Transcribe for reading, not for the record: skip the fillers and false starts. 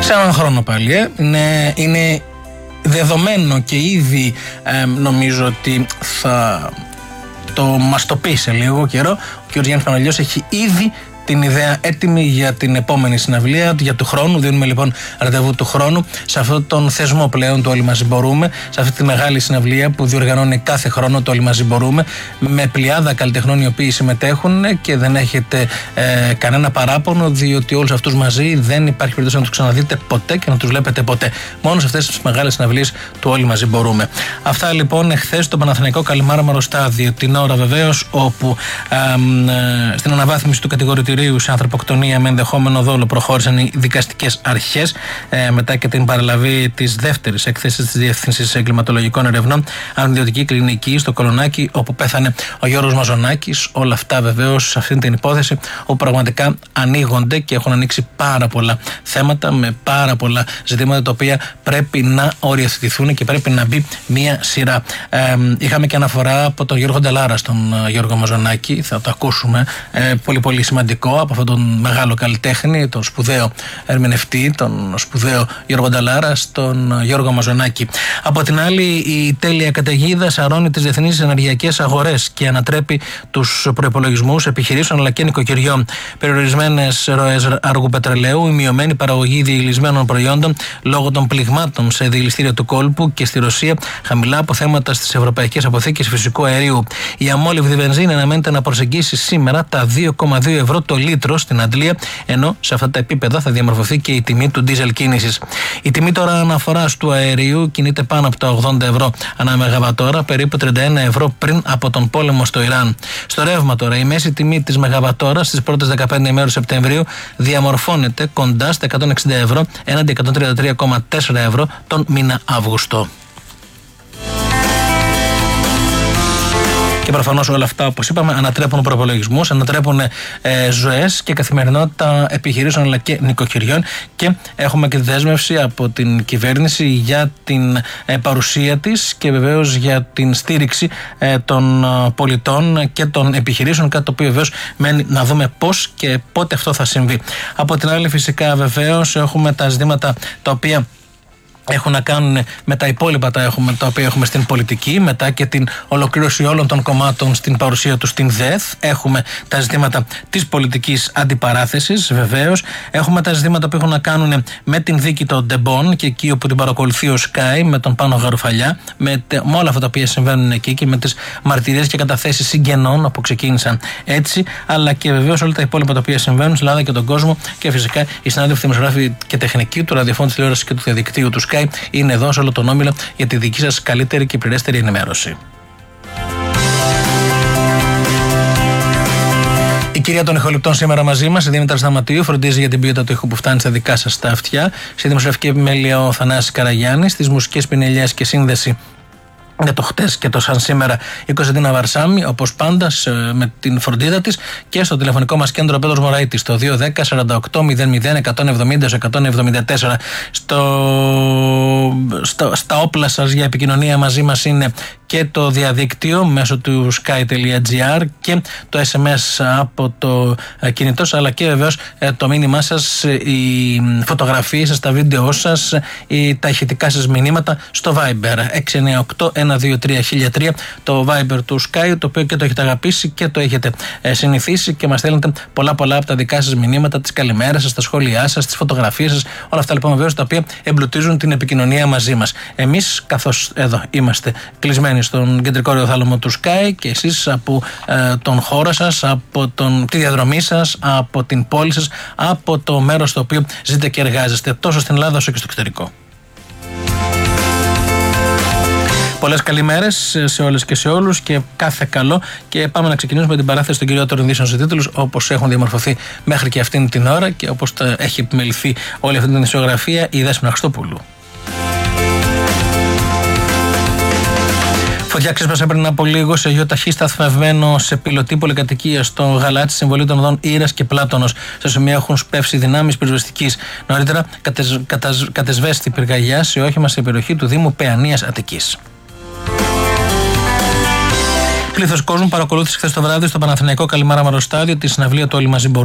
Σε έναν χρόνο πάλι. Είναι δεδομένο και ήδη νομίζω ότι θα μας το πει σε λίγο καιρό. Ο κ. Γιάννης Παναγιώτης έχει ήδη την ιδέα έτοιμη για την επόμενη συναυλία, για του χρόνου. Δίνουμε λοιπόν ραντεβού του χρόνου σε αυτόν τον θεσμό πλέον του Όλοι Μαζί Μπορούμε, σε αυτή τη μεγάλη συναυλία που διοργανώνει κάθε χρόνο το Όλοι Μαζί Μπορούμε, με πλειάδα καλλιτεχνών οι οποίοι συμμετέχουν και δεν έχετε κανένα παράπονο, διότι όλους αυτούς μαζί δεν υπάρχει περίπτωση να τους ξαναδείτε ποτέ και να τους βλέπετε ποτέ. Μόνο σε αυτές τις μεγάλες συναυλίες του Όλοι Μαζί Μπορούμε. Αυτά λοιπόν εχθές στο Παναθηναϊκό Καλιμάραμαρο Στάδιο, την ώρα βεβαίως όπου στην αναβάθμιση του κατηγορητηρίου σε ανθρωποκτονία με ενδεχόμενο δόλο προχώρησαν οι δικαστικές αρχές μετά και την παραλαβή της δεύτερης έκθεσης της Διεύθυνσης Εγκληματολογικών Ερευνών Αντιδιωτική Κλινική στο Κολονάκι, όπου πέθανε ο Γιώργος Μαζονάκης. Όλα αυτά βεβαίως σε αυτήν την υπόθεση όπου πραγματικά ανοίγονται και έχουν ανοίξει πάρα πολλά θέματα με πάρα πολλά ζητήματα τα οποία πρέπει να οριοθετηθούν και πρέπει να μπει μία σειρά. Είχαμε και αναφορά από τον Γιώργο Νταλάρα στον Γιώργο Μαζονάκη, θα το ακούσουμε, πολύ σημαντικό, από αυτόν τον μεγάλο καλλιτέχνη, τον σπουδαίο ερμηνευτή, τον σπουδαίο Γιώργο Νταλάρα, τον Γιώργο Μαζονάκη. Από την άλλη, η τέλεια καταιγίδα σαρώνει τις διεθνείς ενεργειακές αγορές και ανατρέπει τους προϋπολογισμούς επιχειρήσεων αλλά και νοικοκυριών. Περιορισμένες ροές αργού πετρελαίου, η μειωμένη παραγωγή διελισμένων προϊόντων λόγω των πληγμάτων σε διελιστήρια του κόλπου και στη Ρωσία, χαμηλά αποθέματα στις ευρωπαϊκές αποθήκες φυσικού αερίου. Η αμόλυβδη βενζίνη αναμένεται να προσεγγίσει σήμερα τα 2,2 ευρώ το λίτρο στην Αντλία, ενώ σε αυτά τα επίπεδα θα διαμορφωθεί και η τιμή του ντίζελ κίνησης. Η τιμή τώρα αναφοράς του αερίου κινείται πάνω από τα 80 ευρώ ανά μεγαβατόρα, περίπου 31 ευρώ πριν από τον πόλεμο στο Ιράν. Στο ρεύμα τώρα, η μέση τιμή της μεγαβατόρας στις πρώτες 15 ημέρες Σεπτεμβρίου διαμορφώνεται κοντά στα 160 ευρώ έναντι 133,4 ευρώ τον μήνα Αύγουστο. Και προφανώς όλα αυτά, όπως είπαμε, ανατρέπουν προπολογισμούς, ανατρέπουν ζωές και καθημερινότητα επιχειρήσεων αλλά και νοικοκυριών. Και έχουμε και τη δέσμευση από την κυβέρνηση για την παρουσία της και βεβαίως για την στήριξη των πολιτών και των επιχειρήσεων. Κάτι το οποίο βεβαίως μένει να δούμε πώς και πότε αυτό θα συμβεί. Από την άλλη, φυσικά, βεβαίως, έχουμε τα ζητήματα τα οποία έχουν να κάνουν με τα υπόλοιπα τα οποία έχουμε στην πολιτική, μετά και την ολοκλήρωση όλων των κομμάτων στην παρουσία του στην ΔΕΘ. Έχουμε τα ζητήματα της πολιτικής αντιπαράθεσης, βεβαίως. Έχουμε τα ζητήματα που έχουν να κάνουν με την δίκη των Ντεμπών και εκεί όπου την παρακολουθεί ο Sky με τον Πάνο Γαρουφαλιά, με όλα αυτά τα οποία συμβαίνουν εκεί και με τις μαρτυρίες και καταθέσεις συγγενών που ξεκίνησαν έτσι, αλλά και βεβαίως όλα τα υπόλοιπα τα οποία συμβαίνουν στην Ελλάδα και τον κόσμο. Και φυσικά οι συνάδελφοι δημοσιογράφοι και τεχνικοί του ραδιοφώνου, τηλεόρασης και του διαδικτύου του Sky είναι εδώ σε όλο τον όμιλο για τη δική σας καλύτερη και πληρέστερη ενημέρωση. Η κυρία των ηχοληπτών σήμερα μαζί μας, η Δήμητρα Σταματίου, φροντίζει για την ποιότητα του ήχου που φτάνει στα δικά σας τα αυτιά. Στη δημοσιογραφική επιμέλεια ο Θανάσης Καραγιάννης, στις μουσικές πινελιές και σύνδεση για το χτες και το σαν σήμερα η Κωνσταντίνα Βαρσάμι, όπως πάντα με την φροντίδα της, και στο τηλεφωνικό μας κέντρο ο Πέτρος Μωραΐτης στο 210 48 00 170 174. Στα όπλα σας για επικοινωνία μαζί μας είναι και το διαδίκτυο μέσω του sky.gr και το SMS από το κινητό σας, αλλά και βεβαίως το μήνυμά σας, οι φωτογραφίες σας, τα βίντεό σας, τα ηχητικά σας μηνύματα στο Viber 698 123 1003, το Viber του Sky, το οποίο και το έχετε αγαπήσει και το έχετε συνηθίσει και μας στέλνετε πολλά από τα δικά σας μηνύματα, τις καλημέρες σας, τα σχόλιά σας, τις φωτογραφίες σας, όλα αυτά λοιπόν βεβαίως τα οποία εμπλουτίζουν την επικοινωνία μαζί μας. Εμείς, καθώς εδώ είμαστε κλεισμένοι στον κεντρικό ραδιοθάλαμο του Sky, και εσείς από τον χώρο σας, από τη διαδρομή σας, από την πόλη σας, από το μέρος στο οποίο ζείτε και εργάζεστε, τόσο στην Ελλάδα όσο και στο εξωτερικό. Πολλές καλημέρες σε όλες και σε όλους και κάθε καλό, και πάμε να ξεκινήσουμε με την παράθεση των κυριότερων ειδήσεων σε τίτλους όπως έχουν διαμορφωθεί μέχρι και αυτήν την ώρα και όπως έχει επιμεληθεί όλη αυτή την ισογραφία η Δέσποινα Χριστόπουλου. Φωτιά ξέσπασε πριν από λίγο σε γιο ταχύ σταθμευμένο σε πιλωτή πολυκατοικία στο Γαλάτσι, συμβολή των οδών Ήρας και Πλάτωνος. Στο σημείο έχουν σπεύσει δυνάμεις πυροσβεστικής. Νωρίτερα κατεσβέστη πυρκαγιά σε όχημα σε περιοχή του Δήμου Παιανίας Αττικής. Πλήθος κόσμου παρακολούθησε χθες το βράδυ στο Παναθηναϊκό Καλιμάραμαρο Στάδιο τη συναυλία του Όλοι Μαζί Μπορούμε.